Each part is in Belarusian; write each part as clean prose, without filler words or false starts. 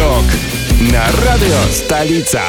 Понедельник на радио «Столица».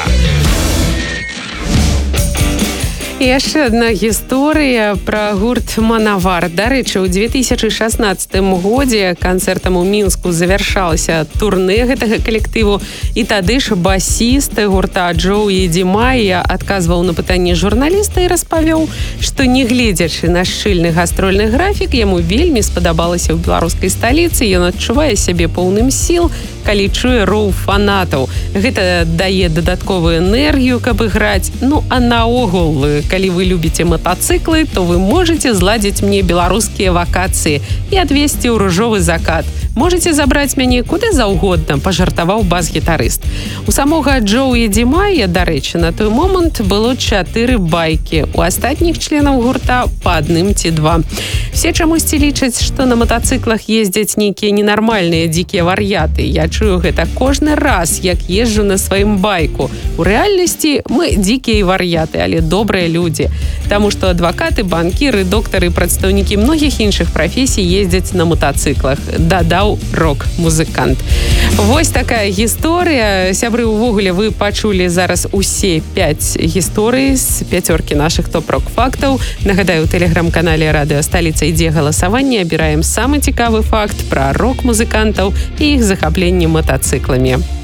І яшчэ адна гісторыя пра гурт «Манавар». Дарэчы, у 2016 годзе канцэртам у Мінску завяршалася турнэ гэтага калектыву, і тады ж басіст гурта Джоуі Дімая адказваў на пытанні журналіста і распавёў, што нягледзячы на шчыльны гастрольны графік, яму вельмі спадабалася ў беларускай сталіцы, ён адчувае сябе поўным сіл, калі чуе роў фанатаў. Гэта дае дадатковую энергію, каб іграць. Ну, а наогул, калі вы любіце матацыклы, то вы можете зладзіць мне беларускія вакацыі і адвезці ў ружовы закат. Можете забраць мяне куды заўгодна, пажартаваў бас-гітарыст. У самога Джоуі Дімая, дарэчы, на той момант было 4 байкі. У астатніх членаў гурта па адным ці 2. Все чамусьці лічаць, што на матацыклах ездзяць нейкія ненармальныя дзікія вар'яты. Я чую гэта кожны раз, як езджу на сваім байку. У рэальнасці мы дзікія вар'яты, але добрыя людзі. Таму што адвакаты, банкіры, доктары, прадстаўнікі многіх іншых прафесій ездзяць на матацыклах. Дадаў рок-музыкант. Вось такая гісторыя. Сябры, увогуле, вы пачулі зараз усе 5 гісторый з 5 нашых топ-рок-фактаў. Нагадаю, у тэлеграм-канале «Радыё Сталіца» ідзе галасаванне. Абіраем самы цікавы факт пра рок-музыкантаў і іх захапленне матацыкламі.